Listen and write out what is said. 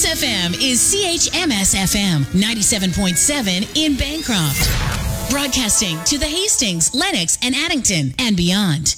FM is CHMS FM 97.7 in Bancroft. Broadcasting to the Hastings, Lenox, and Addington and beyond.